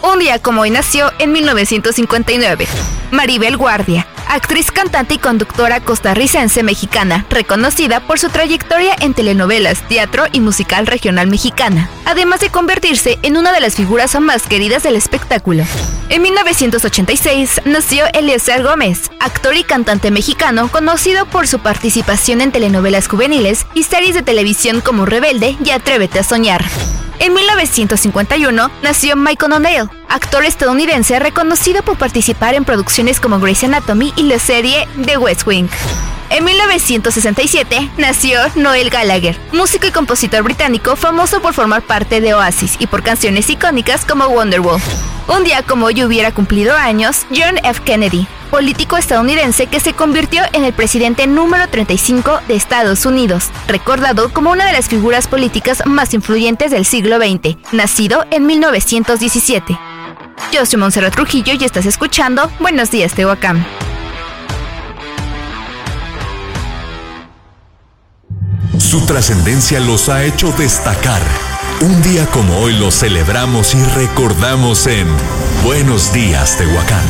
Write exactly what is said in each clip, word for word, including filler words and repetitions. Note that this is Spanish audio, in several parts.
Un día como hoy nació en mil novecientos cincuenta y nueve. Maribel Guardia, actriz, cantante y conductora costarricense-mexicana, reconocida por su trayectoria en telenovelas, teatro y musical regional mexicana, además de convertirse en una de las figuras más queridas del espectáculo. En mil novecientos ochenta y seis nació Eliezer Gómez, actor y cantante mexicano conocido por su participación en telenovelas juveniles y series de televisión como Rebelde y Atrévete a Soñar. En mil novecientos cincuenta y uno nació Michael O'Neill, actor estadounidense reconocido por participar en producciones como Grey's Anatomy y la serie The West Wing. En mil novecientos sesenta y siete nació Noel Gallagher, músico y compositor británico famoso por formar parte de Oasis y por canciones icónicas como Wonderwall. Un día como hoy hubiera cumplido años John F. Kennedy, político estadounidense que se convirtió en el presidente número treinta y cinco de Estados Unidos, recordado como una de las figuras políticas más influyentes del siglo veinte, nacido en mil novecientos diecisiete. Yo soy Montserrat Trujillo y estás escuchando Buenos Días, Tehuacán. Su trascendencia los ha hecho destacar. Un día como hoy lo celebramos y recordamos en Buenos Días, Tehuacán.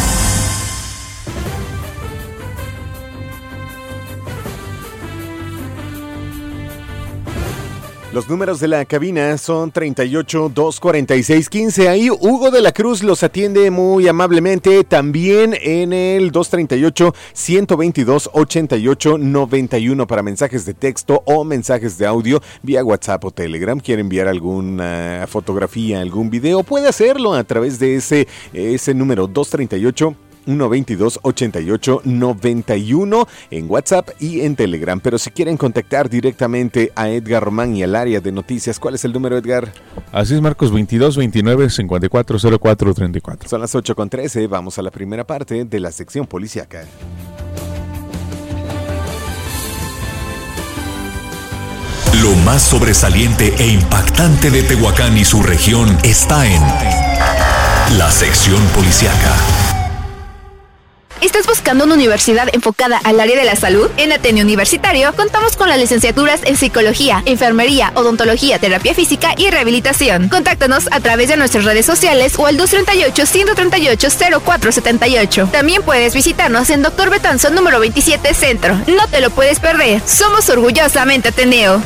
Los números de la cabina son treinta y ocho, dos cuarenta y seis, quince. Ahí Hugo de la Cruz los atiende muy amablemente. También en el dos treinta y ocho, ciento veintidós, ochenta y ocho, noventa y uno para mensajes de texto o mensajes de audio vía WhatsApp o Telegram. ¿Quiere enviar alguna fotografía, algún video? Puede hacerlo a través de ese, ese número dos treinta y ocho, ciento veintidós, ochenta y ocho, noventa y uno en WhatsApp y en Telegram. Pero si quieren contactar directamente a Edgar Román y al área de noticias, ¿cuál es el número, Edgar? Así es, Marcos, veintidós, veintinueve, cincuenta y cuatro, cero cuatro, treinta y cuatro. Son las ocho con trece, vamos a la primera parte de la sección policíaca. Lo más sobresaliente e impactante de Tehuacán y su región está en la sección policíaca. ¿Estás buscando una universidad enfocada al área de la salud? En Ateneo Universitario contamos con las licenciaturas en Psicología, Enfermería, Odontología, Terapia Física y Rehabilitación. Contáctanos a través de nuestras redes sociales o al dos treinta y ocho, ciento treinta y ocho, cero cuatro setenta y ocho. También puedes visitarnos en Doctor Betanzo número veintisiete Centro. No te lo puedes perder. Somos orgullosamente Ateneo.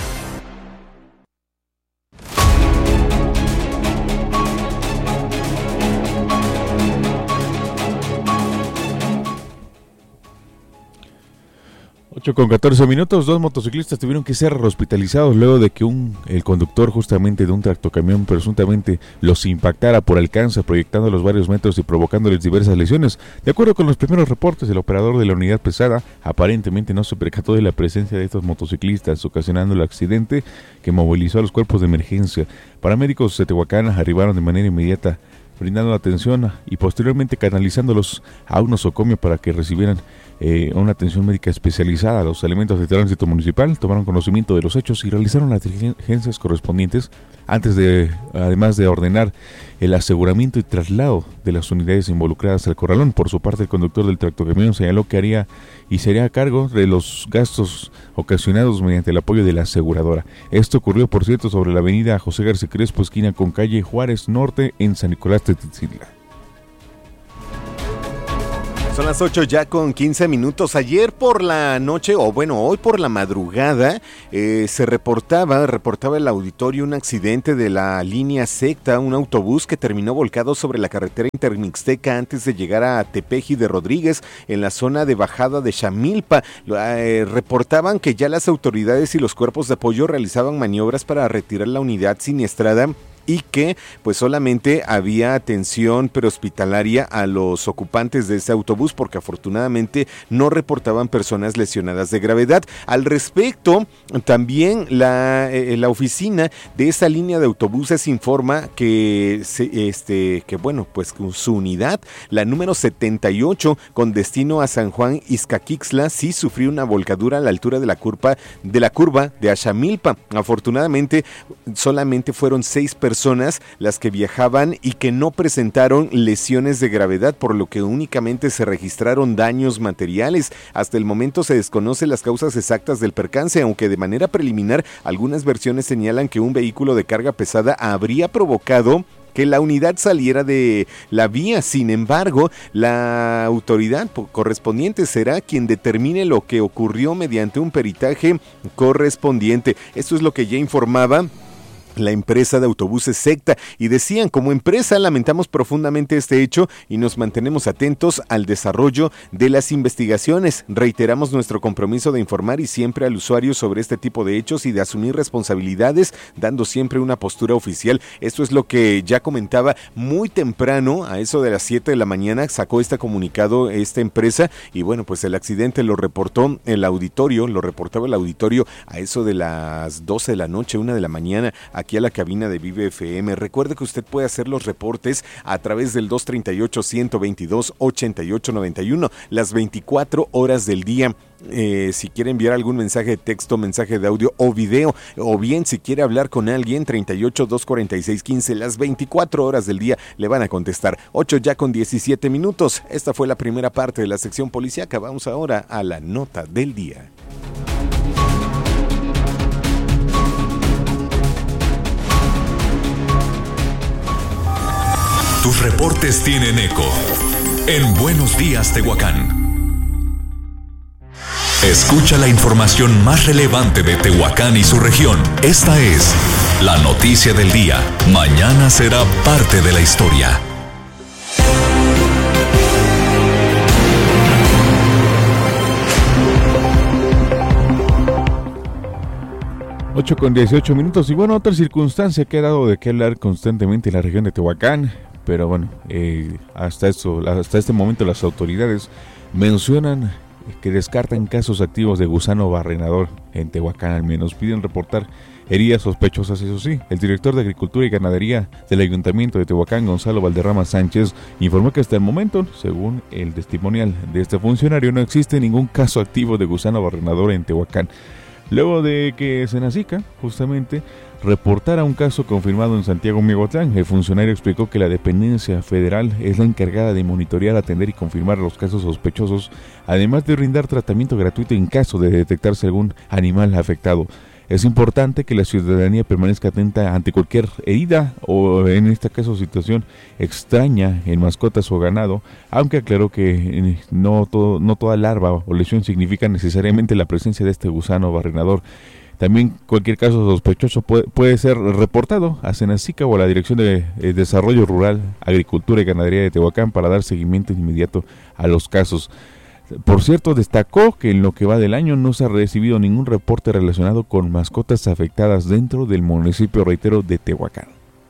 ocho con catorce minutos, dos motociclistas tuvieron que ser hospitalizados luego de que un, el conductor justamente de un tractocamión presuntamente los impactara por alcance, proyectándolos varios metros y provocándoles diversas lesiones. De acuerdo con los primeros reportes, el operador de la unidad pesada aparentemente no se percató de la presencia de estos motociclistas, ocasionando el accidente que movilizó a los cuerpos de emergencia. Paramédicos de Tehuacán arribaron de manera inmediata, brindando atención y posteriormente canalizándolos a un nosocomio para que recibieran eh, una atención médica especializada. Los elementos de tránsito municipal tomaron conocimiento de los hechos y realizaron las diligencias correspondientes antes de, además de ordenar el aseguramiento y traslado de las unidades involucradas al corralón. Por su parte, el conductor del tractocamión señaló que haría y sería a cargo de los gastos ocasionados mediante el apoyo de la aseguradora. Esto ocurrió, por cierto, sobre la avenida José García Crespo, esquina con calle Juárez Norte, en San Nicolás de Tetzitla. Son las ocho ya con quince minutos. Ayer por la noche, o bueno, hoy por la madrugada, eh, se reportaba, reportaba el auditorio un accidente de la línea Secta, un autobús que terminó volcado sobre la carretera intermixteca antes de llegar a Tepeji de Rodríguez, en la zona de bajada de Xamilpa. Eh, reportaban que ya las autoridades y los cuerpos de apoyo realizaban maniobras para retirar la unidad siniestrada y que pues solamente había atención prehospitalaria a los ocupantes de ese autobús, porque afortunadamente no reportaban personas lesionadas de gravedad. Al respecto, también la, eh, la oficina de esa línea de autobuses informa que, se, este, que bueno, pues su unidad, la número setenta y ocho, con destino a San Juan Izcaquixtla, sí sufrió una volcadura a la altura de la curva de la curva de Axamilpa. Afortunadamente, solamente fueron seis personas personas las que viajaban y que no presentaron lesiones de gravedad, por lo que únicamente se registraron daños materiales. Hasta el momento se desconocen las causas exactas del percance, aunque de manera preliminar algunas versiones señalan que un vehículo de carga pesada habría provocado que la unidad saliera de la vía. Sin embargo, la autoridad correspondiente será quien determine lo que ocurrió mediante un peritaje correspondiente. Esto es lo que ya informaba la empresa de autobuses Secta, y decían: como empresa lamentamos profundamente este hecho y nos mantenemos atentos al desarrollo de las investigaciones. Reiteramos nuestro compromiso de informar y siempre al usuario sobre este tipo de hechos y de asumir responsabilidades, dando siempre una postura oficial. Esto es lo que ya comentaba muy temprano, a eso de las siete de la mañana, sacó este comunicado esta empresa, y bueno, pues el accidente lo reportó el auditorio, lo reportaba el auditorio a eso de las doce de la noche, una de la mañana, aquí a la cabina de Vive F M. Recuerde que usted puede hacer los reportes a través del dos treinta y ocho, ciento veintidós, ochenta y ocho noventa y uno, las veinticuatro horas del día. Eh, si quiere enviar algún mensaje de texto, mensaje de audio o video, o bien si quiere hablar con alguien, treinta y ocho, doscientos cuarenta y seis, quince, las veinticuatro horas del día le van a contestar. ocho ya con diecisiete minutos. Esta fue la primera parte de la sección policíaca. Vamos ahora a la nota del día. Tus reportes tienen eco en Buenos Días, Tehuacán. Escucha la información más relevante de Tehuacán y su región. Esta es la noticia del día. Mañana será parte de la historia. ocho con dieciocho minutos. Y bueno, otra circunstancia que ha dado de qué hablar constantemente en la región de Tehuacán. Pero bueno, eh, hasta, esto, hasta este momento las autoridades mencionan que descartan casos activos de gusano barrenador en Tehuacán. Al menos piden reportar heridas sospechosas, eso sí. El director de Agricultura y Ganadería del Ayuntamiento de Tehuacán, Gonzalo Valderrama Sánchez, informó que hasta el momento, según el testimonial de este funcionario, no existe ningún caso activo de gusano barrenador en Tehuacán. Luego de que Senacica, justamente, reportara un caso confirmado en Santiago Miahuatlán, el funcionario explicó que la dependencia federal es la encargada de monitorear, atender y confirmar los casos sospechosos, además de brindar tratamiento gratuito en caso de detectarse algún animal afectado. Es importante que la ciudadanía permanezca atenta ante cualquier herida o, en este caso, situación extraña en mascotas o ganado, aunque aclaró que no, todo, no toda larva o lesión significa necesariamente la presencia de este gusano barrenador. También cualquier caso sospechoso puede, puede ser reportado a Senacica o a la Dirección de eh, Desarrollo Rural, Agricultura y Ganadería de Tehuacán para dar seguimiento inmediato a los casos. Por cierto, destacó que en lo que va del año no se ha recibido ningún reporte relacionado con mascotas afectadas dentro del municipio, reitero, de Tehuacán.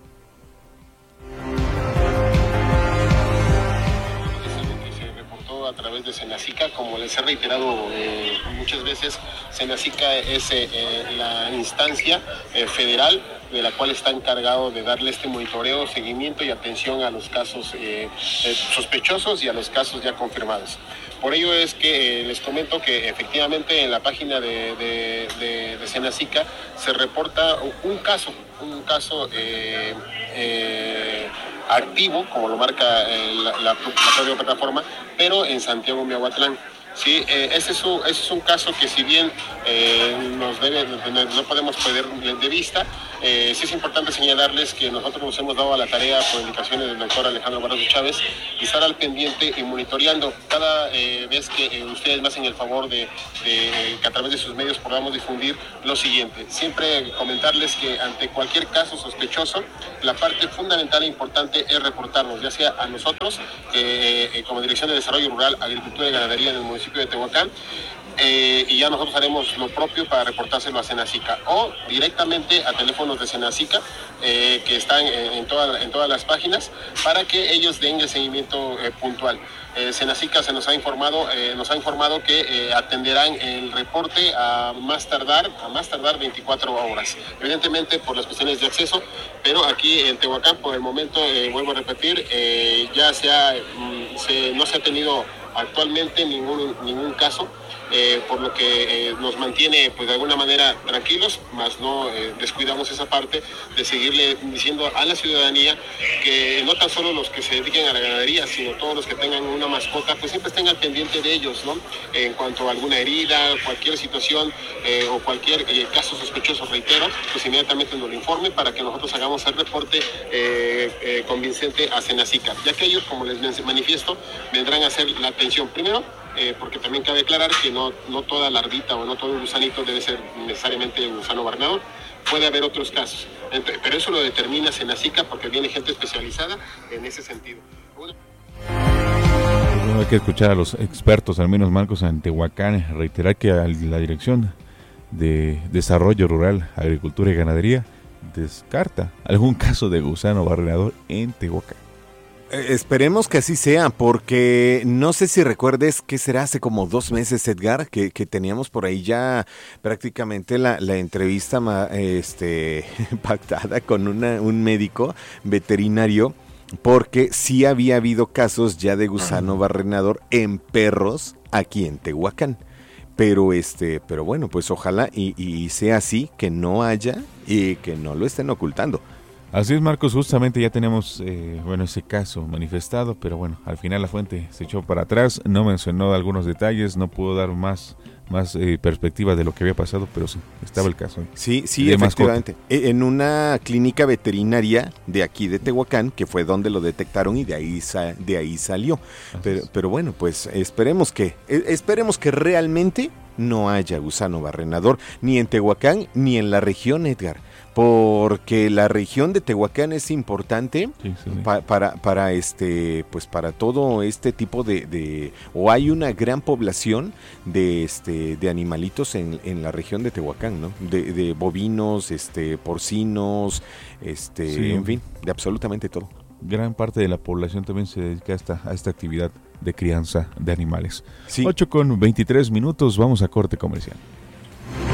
Se reportó a través de Senacica, como les he reiterado eh, muchas veces, Senacica es eh, la instancia eh, federal de la cual está encargado de darle este monitoreo, seguimiento y atención a los casos eh, eh, sospechosos y a los casos ya confirmados. Por ello es que eh, les comento que efectivamente en la página de, de, de, de Senacica se reporta un caso, un caso eh, eh, activo, como lo marca eh, la, la, la propia plataforma, pero en Santiago Miahuatlán. Sí, eh, ese, es un, ese es un caso que si bien eh, nos debe, no podemos perder de vista, eh, sí es importante señalarles que nosotros nos hemos dado a la tarea, por indicaciones del doctor Alejandro Barroso Chávez, y estar al pendiente y monitoreando cada eh, vez que eh, ustedes me hacen el favor de, de que a través de sus medios podamos difundir lo siguiente. Siempre comentarles que ante cualquier caso sospechoso, la parte fundamental e importante es reportarnos, ya sea a nosotros, eh, eh, como Dirección de Desarrollo Rural, Agricultura y Ganadería en el municipio de Tehuacán, eh, y ya nosotros haremos lo propio para reportárselo a Senacica o directamente a teléfonos de Senacica eh, que están en, en, toda, en todas las páginas para que ellos den el seguimiento eh, puntual. Eh, Senacica se nos ha informado, eh, nos ha informado que eh, atenderán el reporte a más tardar, a más tardar veinticuatro horas. Evidentemente por las cuestiones de acceso, pero aquí en Tehuacán por el momento, eh, vuelvo a repetir, eh, ya se ha, se, no se ha tenido actualmente ningún, ningún caso eh, por lo que eh, nos mantiene pues de alguna manera tranquilos, más no eh, descuidamos esa parte de seguirle diciendo a la ciudadanía que no tan solo los que se dediquen a la ganadería, sino todos los que tengan una mascota, pues siempre estén al pendiente de ellos, ¿no? En cuanto a alguna herida, cualquier situación eh, o cualquier eh, caso sospechoso, reitero, pues inmediatamente nos lo informe para que nosotros hagamos el reporte eh, eh, convincente a Senacica, ya que ellos, como les manifiesto, vendrán a hacer la atención primero, eh, porque también cabe aclarar que no, no toda lardita o no todo gusanito debe ser necesariamente gusano barrenador, puede haber otros casos, pero eso lo determina Senacica porque viene gente especializada en ese sentido. Bueno, hay que escuchar a los expertos, al menos Marcos en Tehuacán, reiterar que la Dirección de Desarrollo Rural, Agricultura y Ganadería descarta algún caso de gusano barrenador en Tehuacán. Eh, esperemos que así sea, porque no sé si recuerdes que será hace como dos meses, Edgar, que, que teníamos por ahí ya prácticamente la, la entrevista este, pactada con una, un médico veterinario, porque sí había habido casos ya de gusano barrenador en perros aquí en Tehuacán. Pero este, pero bueno, pues ojalá y, y sea así, que no haya y que no lo estén ocultando. Así es, Marcos, justamente ya tenemos eh, bueno, ese caso manifestado, pero bueno, al final la fuente se echó para atrás, no mencionó algunos detalles, no pudo dar más, más eh, perspectiva de lo que había pasado, pero sí, estaba el caso. Sí, sí, efectivamente. Mascota. En una clínica veterinaria de aquí de Tehuacán, que fue donde lo detectaron y de ahí, sa- de ahí salió. Pero, pero bueno, pues esperemos que, esperemos que realmente no haya gusano barrenador, ni en Tehuacán, ni en la región, Edgar. Porque la región de Tehuacán es importante sí, sí, sí. Pa, para para este pues para todo este tipo de, de o hay una gran población de este de animalitos en, en la región de Tehuacán, ¿no? De, de bovinos, este porcinos, este sí. En fin, de absolutamente todo. Gran parte de la población también se dedica a esta, a esta actividad de crianza de animales. Sí. ocho con veintitrés minutos, vamos a corte comercial.